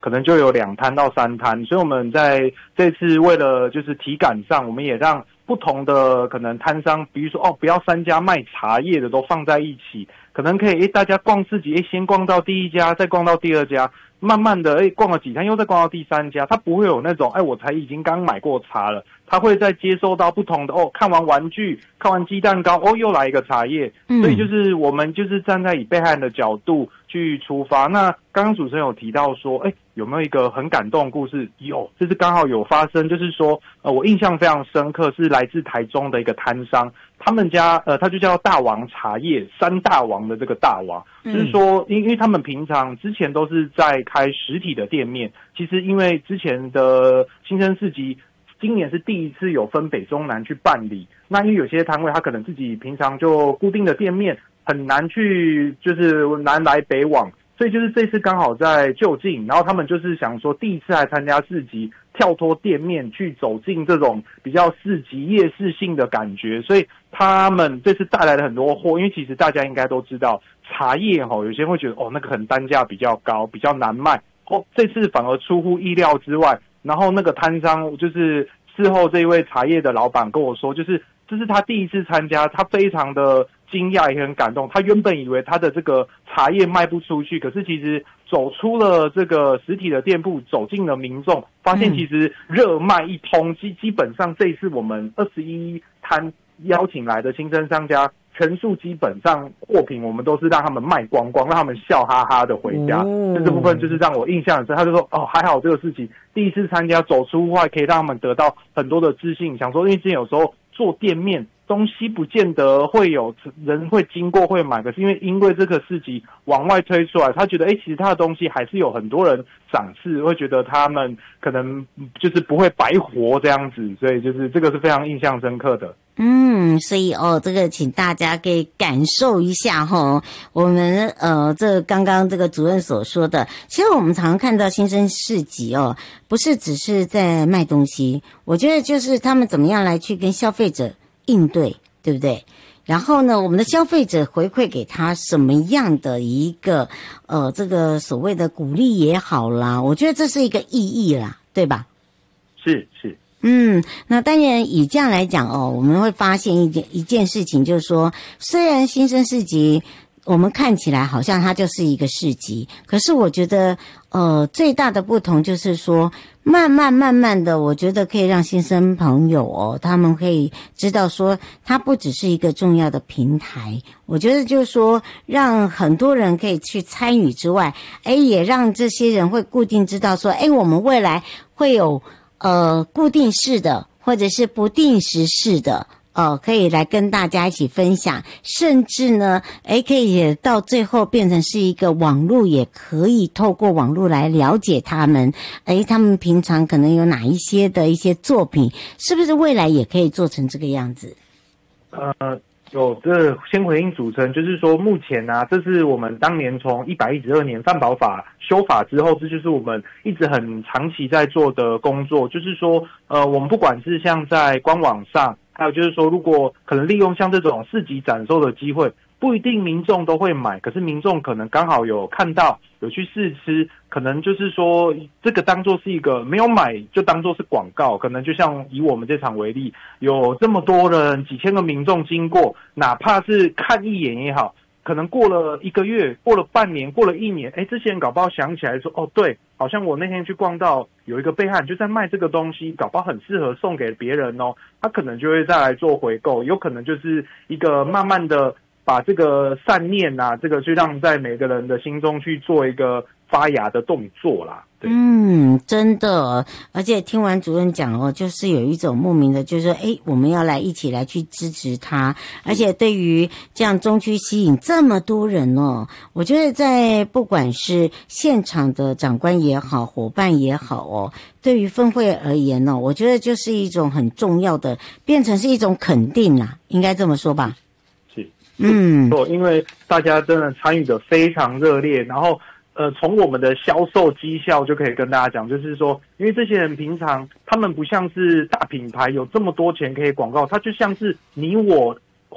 可能就有2摊到3摊，所以我们在这次为了就是体感上，我们也让不同的可能摊商，比如说不要3家卖茶叶的都放在一起，可能可以大家逛市集，先逛到第1家，再逛到第2家，慢慢的逛了几摊又再逛到第3家，他不会有那种我才已经刚买过茶了，他会再接收到不同的看完玩具，看完鸡蛋糕，又来一个茶叶，所以就是我们就是站在以被害人的角度去出发。那刚刚主持人有提到说有没有一个很感动的故事？有，这是刚好有发生，就是说我印象非常深刻，是来自台中的一个摊商，他们家他就叫大王茶叶，3大王的这个大王，就是说因为他们平常之前都是在开实体的店面，其实因为之前的新生市集今年是第1次有分北中南去办理，那因为有些摊位他可能自己平常就固定的店面很难去就是南来北往，所以就是这次刚好在就近，然后他们就是想说第1次来参加市集，跳脱店面去走进这种比较市集夜市性的感觉，所以他们这次带来了很多货。因为其实大家应该都知道茶叶有些人会觉得那个可能单价比较高，比较难卖，这次反而出乎意料之外。然后那个摊商就是事后这一位茶叶的老板跟我说，就是这是他第1次参加，他非常的惊讶也很感动。他原本以为他的这个茶叶卖不出去，可是其实走出了这个实体的店铺，走进了民众，发现其实热卖一通。基本上这一次我们21摊邀请来的新生商家，全数基本上货品我们都是让他们卖光光，让他们笑哈哈的回家。这部分就是让我印象很深。他就说还好这个事情第1次参加走出户外，可以让他们得到很多的自信。想说因为之前有时候做店面东西不见得会有人会经过会买，可是因为这个市集往外推出来，他觉得其实他的东西还是有很多人赏识，会觉得他们可能就是不会白活这样子，所以就是这个是非常印象深刻的。 所以这个请大家可以感受一下我们这刚刚这个主任所说的，其实我们常常看到新生市集不是只是在卖东西，我觉得就是他们怎么样来去跟消费者应对，对不对？然后呢，我们的消费者回馈给他什么样的一个这个所谓的鼓励也好啦，我觉得这是一个意义啦，对吧？ 是。 那当然以这样来讲我们会发现一件事情，就是说虽然新生市集我们看起来好像它就是一个市集，可是我觉得最大的不同就是说慢慢的，我觉得可以让新生朋友他们可以知道说它不只是一个重要的平台，我觉得就是说让很多人可以去参与之外，也让这些人会固定知道说我们未来会有固定式的或者是不定时式的可以来跟大家一起分享，甚至呢可以到最后变成是一个网络，也可以透过网络来了解他们他们平常可能有哪一些的一些作品，是不是未来也可以做成这个样子？ 这先回应主持人，就是说目前这是我们当年从112年犯保法修法之后，这就是我们一直很长期在做的工作，就是说我们不管是像在官网上，还有就是说如果可能利用像这种市集展售的机会，不一定民众都会买，可是民众可能刚好有看到有去试吃，可能就是说这个当作是一个没有买就当作是广告，可能就像以我们这场为例，有这么多人几千个民众经过，哪怕是看一眼也好，可能过了1个月，过了半年，过了1年，这些人搞不好想起来说对，好像我那天去逛到有一个被害人就在卖这个东西，搞不好很适合送给别人他可能就会再来做回购，有可能就是一个慢慢的把这个善念这个去让在每个人的心中去做一个发芽的动作啦。对， 真的，而且听完主任讲就是有一种莫名的，就是说我们要来一起来去支持他，而且对于这样中区吸引这么多人我觉得在不管是现场的长官也好，伙伴也好对于分会而言我觉得就是一种很重要的，变成是一种肯定啦，应该这么说吧。 因为大家真的参与的非常热烈，然后从我们的销售绩效就可以跟大家讲，就是说因为这些人平常他们不像是大品牌有这么多钱可以广告，他就像是你我或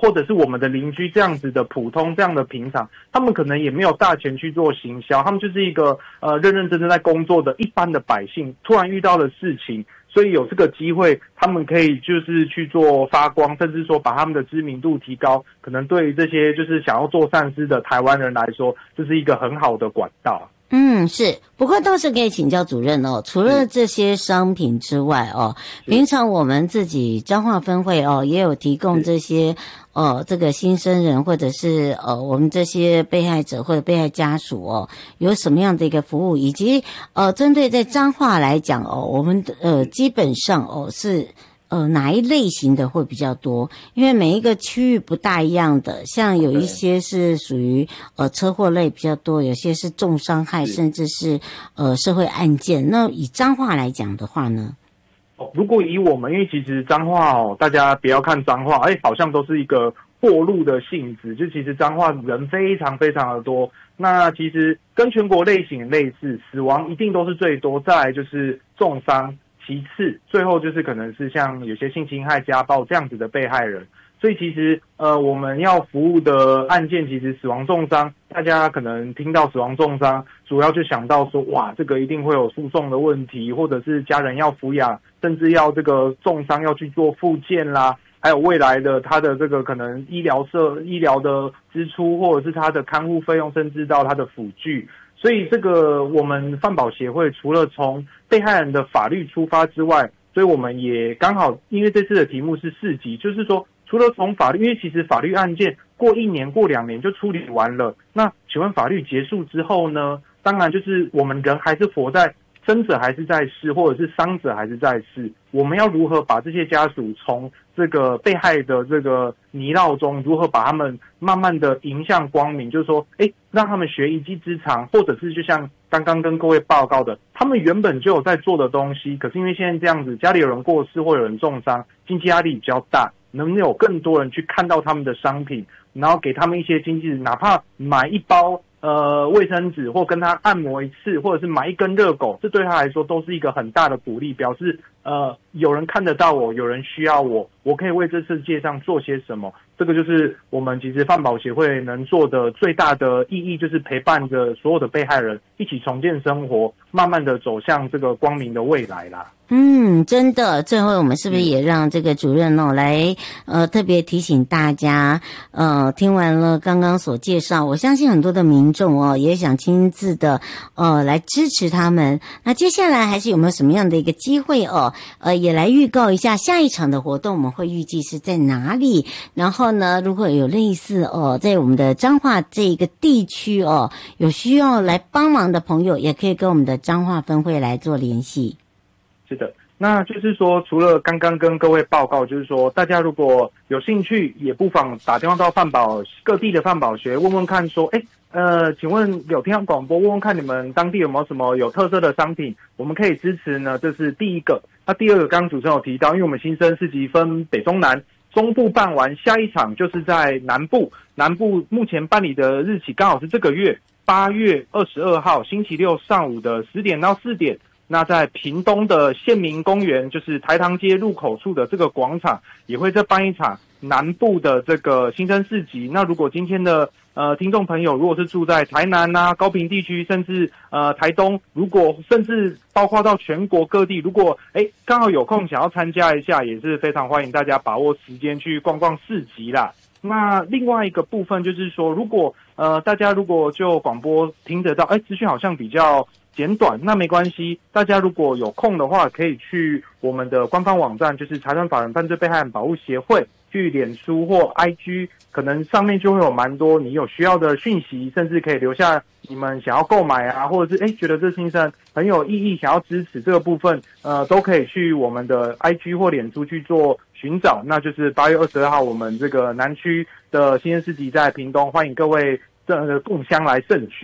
或者是我们的邻居这样子的普通这样的平常，他们可能也没有大钱去做行销，他们就是一个认认真真在工作的一般的百姓，突然遇到的事情，所以有这个机会，他们可以就是去做发光，甚至说把他们的知名度提高，可能对于这些就是想要做善事的台湾人来说，这是一个很好的管道。 是，不过倒是可以请教主任哦。除了这些商品之外哦，平常我们自己彰化分会哦也有提供这些这个新生人或者是我们这些被害者或者被害家属哦，有什么样的一个服务，以及针对在彰化来讲哦，我们基本上哦是。哪一类型的会比较多？因为每一个区域不大一样的，像有一些是属于车祸类比较多，有些是重伤害，甚至是社会案件。那以彰化来讲的话呢？ 如果以我们，因为其实彰化大家不要看彰化，好像都是一个破路的性质，就其实彰化人非常非常的多。那其实跟全国类型类似，死亡一定都是最多，再来就是重伤。其次，最后就是可能是像有些性侵害、家暴这样子的被害人，所以其实我们要服务的案件，其实死亡重伤，大家可能听到死亡重伤，主要就想到说，哇，这个一定会有诉讼的问题，或者是家人要抚养，甚至要这个重伤要去做复健啦，还有未来的他的这个可能医疗的支出，或者是他的看护费用，甚至到他的辅具。所以这个我们犯保协会除了从被害人的法律出发之外，所以我们也刚好因为这次的题目是4级，就是说除了从法律，因为其实法律案件过1年过2年就处理完了，那请问法律结束之后呢？当然就是我们人还是活在，生者还是在世，或者是伤者还是在世，我们要如何把这些家属从这个被害的这个泥淖中，如何把他们慢慢的迎向光明，就是说让他们学一技之长，或者是就像刚刚跟各位报告的，他们原本就有在做的东西，可是因为现在这样子，家里有人过世或有人重伤，经济压力比较大，能有更多人去看到他们的商品，然后给他们一些经济，哪怕买一包卫生纸，或跟他按摩一次，或者是买一根热狗，这对他来说都是一个很大的鼓励，表示有人看得到我，有人需要我，我可以为这世界上做些什么。这个就是我们其实犯保协会能做的最大的意义，就是陪伴着所有的被害人一起重建生活，慢慢的走向这个光明的未来啦。 真的，最后我们是不是也让这个主任来特别提醒大家，听完了刚刚所介绍，我相信很多的民众也想亲自的来支持他们。那接下来还是有没有什么样的一个机会也来预告一下下一场的活动，我们会预计是在哪里？然后呢，如果有类似在我们的彰化这个地区有需要来帮忙的朋友，也可以跟我们的彰化分会来做联系。 是的，那就是说，除了刚刚跟各位报告，就是说，大家如果有兴趣，也不妨打电话到各地的犯保学，问问看说，请问有听到广播，问问看你们当地有没有什么有特色的商品，我们可以支持呢？这是第一个。那第二个，刚刚主持人有提到，因为我们新生4级分北中南，中部办完，下一场就是在南部。南部目前办理的日期刚好是这个月8月22号星期六上午的10点到4点。那在屏东的县民公园，就是台糖街入口处的这个广场，也会再办一场南部的这个新生4级。那如果今天的听众朋友如果是住在台南高屏地区，甚至台东，如果甚至包括到全国各地，如果刚好有空想要参加一下，也是非常欢迎大家把握时间去逛逛4级啦。那另外一个部分就是说，如果大家如果就广播听得到，资讯好像比较简短，那没关系，大家如果有空的话，可以去我们的官方网站，就是财团法人犯罪被害人保护协会，去脸书或 IG， 可能上面就会有蛮多你有需要的讯息，甚至可以留下你们想要购买或者是觉得这新生很有意义，想要支持这个部分，都可以去我们的 IG 或脸书去做寻找。那就是8月22号我们这个南区的新生4级在屏东，欢迎各位共襄来盛举。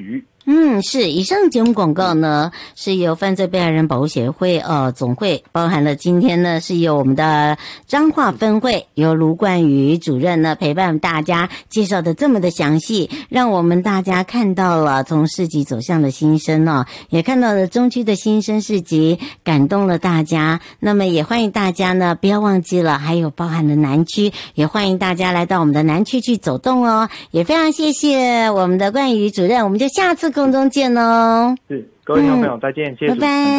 是以上节目广告呢，是由犯罪被害人保护协会总会，包含了今天呢是由我们的彰化分会由卢冠宇主任呢陪伴大家介绍的这么的详细，让我们大家看到了从市集走向的新生也看到了中区的新生市集，感动了大家。那么也欢迎大家呢不要忘记了，还有包含了南区，也欢迎大家来到我们的南区去走动也非常谢谢我们的冠宇主任，我们就下次空中见哦。 是，各位听众朋友再见，谢谢。 拜拜。